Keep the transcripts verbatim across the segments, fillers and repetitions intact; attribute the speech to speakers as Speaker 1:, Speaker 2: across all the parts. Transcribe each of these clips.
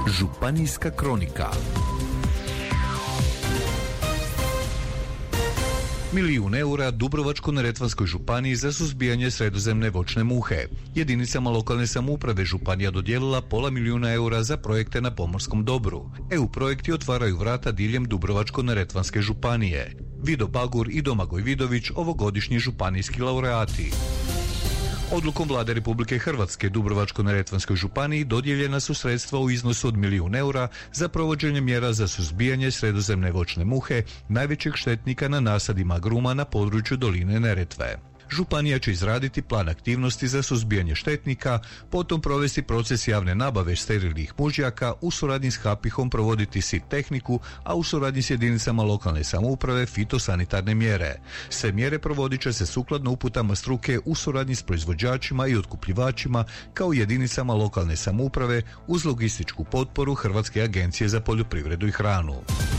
Speaker 1: Županijska kronika. Milijun eura Dubrovačko-neretvanskoj županiji za suzbijanje sredozemne voćne muhe. Jedinicama lokalne samouprave županija dodijelila pola milijuna eura za projekte na pomorskom dobru. E U projekti otvaraju vrata diljem Dubrovačko-neretvanske županije. Vido Bagur i Domagoj Vidović ovogodišnji županijski laureati. Odlukom Vlade Republike Hrvatske Dubrovačko-neretvanskoj županiji dodijeljena su sredstva u iznosu od milijun eura za provođenje mjera za suzbijanje sredozemne voćne muhe, najvećeg štetnika na nasadima agruma na području doline Neretve. Županija će izraditi plan aktivnosti za suzbijanje štetnika, potom provesti proces javne nabave sterilnih mužjaka, u suradnji s Hapihom provoditi S I T tehniku, a u suradnji s jedinicama lokalne samouprave fitosanitarne mjere. Sve mjere provodit će se sukladno uputama struke u suradnji s proizvođačima i otkupljivačima kao jedinicama lokalne samouprave uz logističku potporu Hrvatske agencije za poljoprivredu i hranu.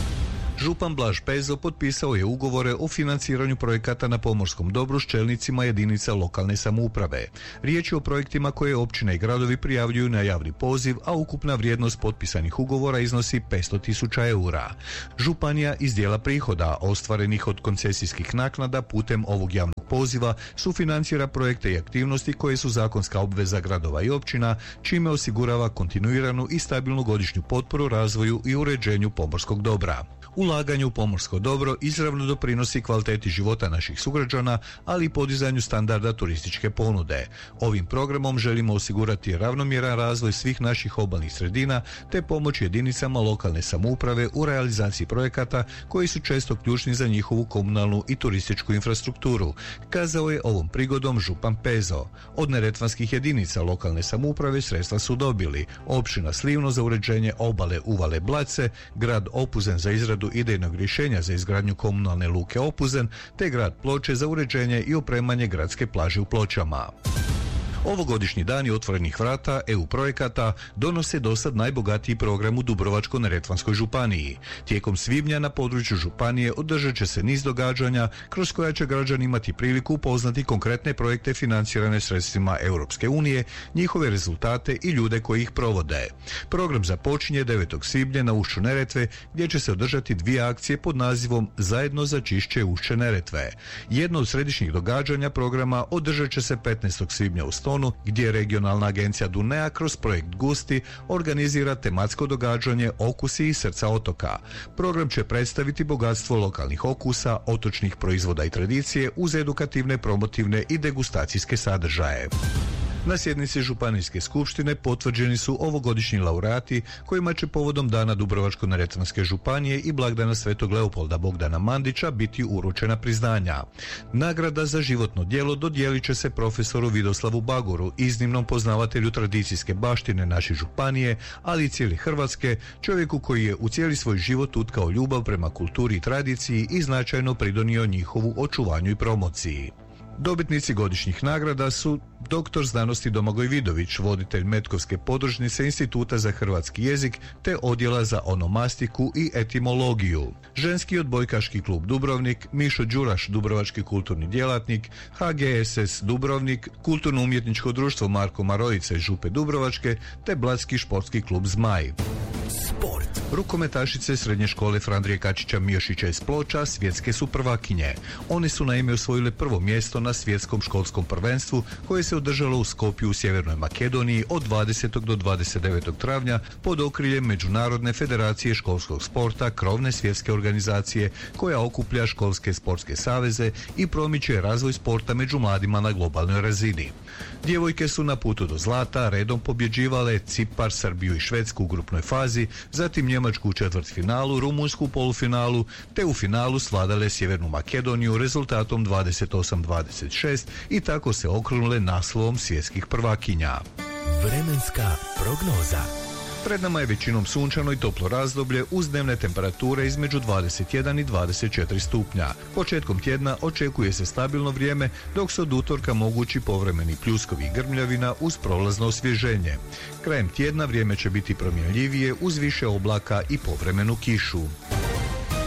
Speaker 1: Župan Blaž Pezo potpisao je ugovore o financiranju projekata na pomorskom dobru s čelnicima jedinica lokalne samouprave. Riječ je o projektima koje općine i gradovi prijavljuju na javni poziv, a ukupna vrijednost potpisanih ugovora iznosi petsto tisuća eura. Županija iz dijela prihoda ostvarenih od koncesijskih naknada putem ovog javnog poziva sufinancira projekte i aktivnosti koje su zakonska obveza gradova i općina, čime osigurava kontinuiranu i stabilnu godišnju potporu razvoju i uređenju pomorskog dobra. Ulaganje u pomorsko dobro izravno doprinosi kvaliteti života naših sugrađana, ali i podizanju standarda turističke ponude. Ovim programom želimo osigurati ravnomjeran razvoj svih naših obalnih sredina te pomoći jedinicama lokalne samouprave u realizaciji projekata koji su često ključni za njihovu komunalnu i turističku infrastrukturu, kazao je ovom prigodom župan Pezo. Od neretvanskih jedinica lokalne samouprave sredstva su dobili općina Slivno za uređenje obale Uvale Blace, grad Opuzen za izradu idejnog rješenja za izgradnju komunalne luke Opuzen, te grad Ploče za uređenje i opremanje gradske plaže u Pločama. Ovogodišnji dani otvorenih vrata E U projekata donose dosad najbogatiji program u Dubrovačko-neretvanskoj županiji. Tijekom svibnja na području županije održat će se niz događanja kroz koja će građani imati priliku upoznati konkretne projekte financirane sredstvima Europske unije, njihove rezultate i ljude koji ih provode. Program započinje devetog svibnja na ušću Neretve, gdje će se održati dvije akcije pod nazivom Zajedno za čišće ušće Neretve. Jedno od središnjih događanja programa održat će se petnaestog svibnja u Stonu, gdje regionalna agencija Dunea kroz projekt Gusti organizira tematsko događanje Okusi i srca otoka. Program će predstaviti bogatstvo lokalnih okusa, otočnih proizvoda i tradicije uz edukativne, promotivne i degustacijske sadržaje. Na sjednici Županijske skupštine potvrđeni su ovogodišnji laureati kojima će povodom Dana Dubrovačko-neretvanske županije i blagdana Svetog Leopolda Bogdana Mandića biti uručena priznanja. Nagrada za životno djelo dodijelit će se profesoru Vidoslavu Baguru, iznimnom poznavatelju tradicijske baštine naše županije, ali i cijele Hrvatske, čovjeku koji je u cijeli svoj život utkao ljubav prema kulturi i tradiciji i značajno pridonio njihovu očuvanju i promociji. Dobitnici godišnjih nagrada su doktor znanosti Domagoj Vidović, voditelj Metkovske podružnice Instituta za hrvatski jezik te odjela za onomastiku i etimologiju. Ženski odbojkaški klub Dubrovnik, Mišo Đuraš, dubrovački kulturni djelatnik, H G S S Dubrovnik, kulturno-umjetničko društvo Marko Marojica iz Župe Dubrovačke te Blatski športski klub Zmaj. Sport. Rukometašice srednje škole Frandrije Kačića Miošića iz Ploča svjetske su prvakinje. One su naime osvojile prvo mjesto na svjetskom školskom prvenstvu koje se održalo u Skopju u Sjevernoj Makedoniji od dvadesetog do dvadeset devetog travnja pod okriljem Međunarodne federacije školskog sporta, krovne svjetske organizacije koja okuplja školske sportske saveze i promiče razvoj sporta među mladima na globalnoj razini. Djevojke su na putu do zlata redom pobjeđivale Cipar, Srbiju i Švedsku u grupnoj fazi, zatim Njemačku u četvrtfinalu, Rumunjsku u polufinalu, te u finalu svladale Sjevernu Makedoniju rezultatom dvadeset osam dvadeset šest i tako se okrunule naslovom svjetskih prvakinja.
Speaker 2: Vremenska prognoza.
Speaker 1: Pred nama je većinom sunčano i toplo razdoblje uz dnevne temperature između dvadeset jedan i dvadeset četiri stupnja. Početkom tjedna očekuje se stabilno vrijeme, dok se od utorka mogući povremeni pljuskovi i grmljavina uz prolazno osvježenje. Krajem tjedna vrijeme će biti promjenljivije uz više oblaka i povremenu kišu.